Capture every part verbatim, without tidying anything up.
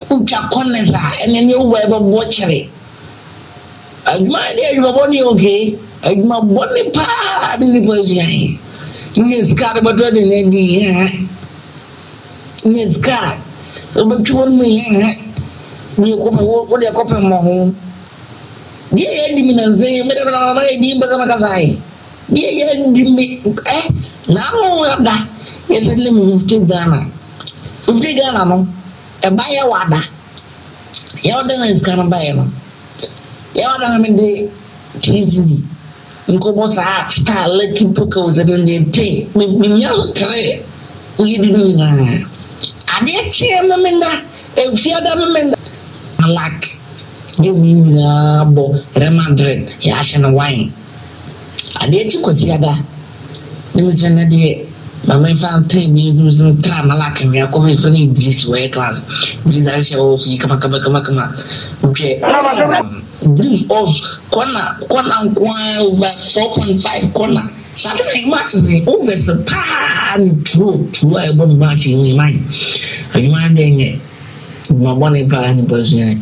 Ucha Conesa, and then you were watching. My dear, you are only okay. I'm my body part in the Persian. Miss Carabot in India. Miss Car, but you want me. You come what they copy my home. Dear Edmund, they made a very deep Bagamazai. Dear Edmund, eh? Now that is a limit to Ghana. If they Ghana, a buyer water. Yawdan is Canabayano. Yawdan in the T V. Nkobosa star lucky poker that in the tea. Minyal tray. We didn't know. I did see a memenda. If you had a memenda, I like. Give me a bo, Remadred, Yash and wine. I did you could see that. There was an idea. My man found ten years in time. I like him. We are coming from this way class. This I shall see. Come on, come on, come on, come on. Okay. Brief of corner, corner, one over four point five corner. Something like that. Over the pan, true, true. I want to in my mind. I'm wondering it. My money pan person.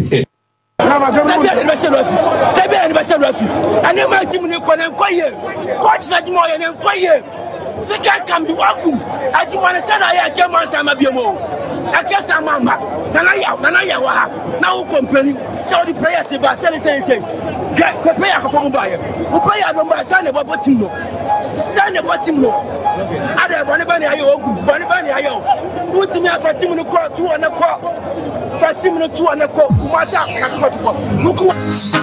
Tabi anniversary rafi. Ani ma timu ni kwa na nkoye. Coach na timu ya na nkoye. Sika can be welcome. Ajuma na sana ya kema sama biemo. Akesa mama. Nana ya, nana ya wa ha. Na wo company. So the players say ba say say say. Get the player ka fomu baye. Wo player no ba say na bo team no. Say na bo team no. Ada bani bani ayo ogu. Bani bani ayo. Wo team afa team no ko two na ko. Fa team no two na ko. Kuma sa ka to ko.